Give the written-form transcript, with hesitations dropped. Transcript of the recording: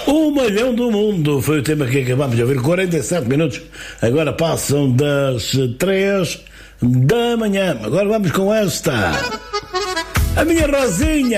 O Malhão do Mundo foi o tema que acabamos de ouvir. 47 minutos. Agora passam das 3 da manhã. Agora vamos com esta. A minha Rosinha.